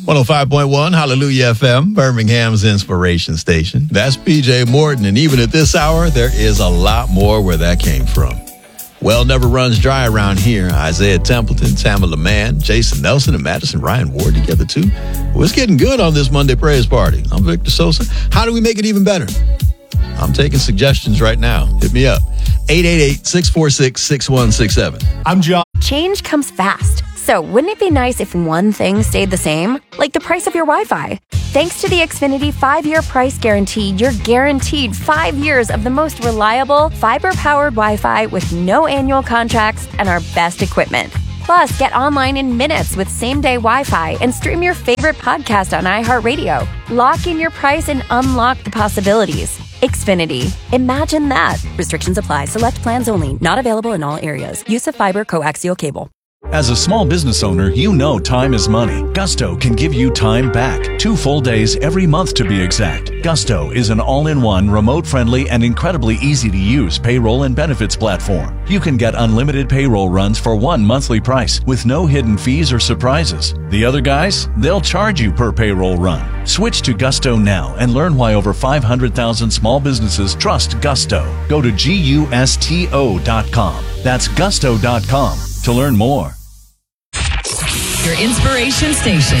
105.1 Hallelujah FM, Birmingham's inspiration station. That's PJ Morton, and even at this hour, there is a lot more where that came from. Well never runs dry around here. Isaiah Templeton, Tamala Mann, Jason Nelson, and Madison Ryan Ward together too. Well, it's getting good on this Monday Praise Party. I'm Victor Sosa. How do we make it even better? I'm taking suggestions right now. Hit me up. 888-646-6167. I'm John. Change comes fast. So wouldn't it be nice if one thing stayed the same? Like the price of your Wi-Fi. Thanks to the Xfinity 5-year price guarantee, you're guaranteed 5 years of the most reliable, fiber-powered Wi-Fi with no annual contracts and our best equipment. Plus, get online in minutes with same-day Wi-Fi and stream your favorite podcast on iHeartRadio. Lock in your price and unlock the possibilities. Xfinity. Imagine that. Restrictions apply. Select plans only. Not available in all areas. Use of fiber coaxial cable. As a small business owner, you know time is money. Gusto can give you time back. 2 full days every month to be exact. Gusto is an all-in-one, remote-friendly, and incredibly easy-to-use payroll and benefits platform. You can get unlimited payroll runs for one monthly price with no hidden fees or surprises. The other guys, they'll charge you per payroll run. Switch to Gusto now and learn why over 500,000 small businesses trust Gusto. Go to GUSTO.com. That's Gusto.com to learn more. Your inspiration station.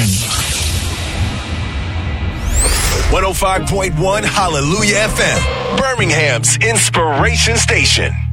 105.1 Hallelujah FM, Birmingham's inspiration station.